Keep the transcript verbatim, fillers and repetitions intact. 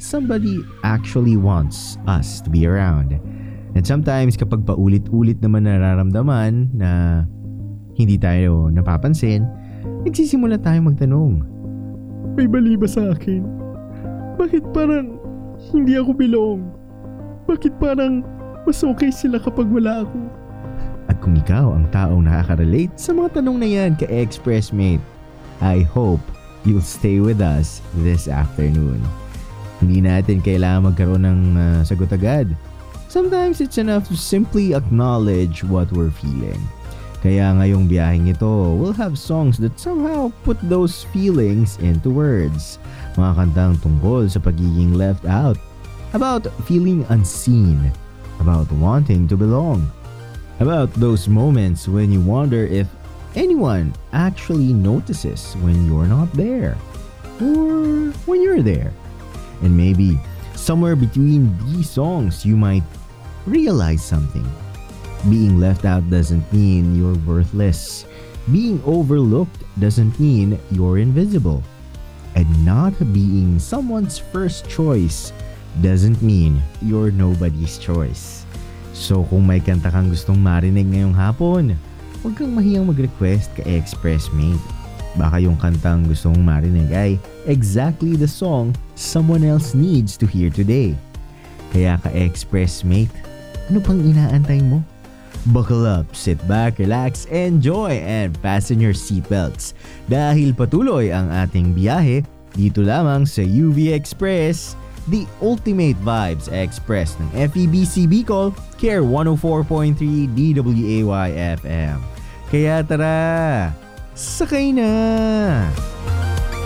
somebody actually wants us to be around. And sometimes kapag paulit-ulit naman nararamdaman na hindi tayo napapansin, nagsisimula tayong magtanong, may mali ba sa akin? Bakit parang hindi ako belong? Bakit parang mas okay sila kapag wala ako? At kung ikaw ang taong nakaka-relate sa mga tanong na yan ka-Expressmate, I hope you'll stay with us this afternoon. Hindi natin kailangan magkaroon ng uh, sagot agad. Sometimes it's enough to simply acknowledge what we're feeling. Kaya ngayong biyaheng ito, we'll have songs that somehow put those feelings into words. Mga kantang tungkol sa pagiging left out, about feeling unseen, about wanting to belong, about those moments when you wonder if anyone actually notices when you're not there, or when you're there. And maybe somewhere between these songs, you might realize something. Being left out doesn't mean you're worthless. Being overlooked doesn't mean you're invisible. And not being someone's first choice doesn't mean you're nobody's choice. So kung may kanta kang gustong marinig ngayong hapon, huwag kang mahiyang mag-request ka-Expressmate. Baka yung kantang gusto mong marinig ay exactly the song someone else needs to hear today. Kaya ka-Expressmate, ano pang inaantay mo? Buckle up, sit back, relax, enjoy, and fasten your seatbelts. Dahil patuloy ang ating biyahe dito lamang sa U V Express, the ultimate vibes express ng F E B C Bicol, Care one oh four point three D W A Y F M. Kaya tara, sakay na!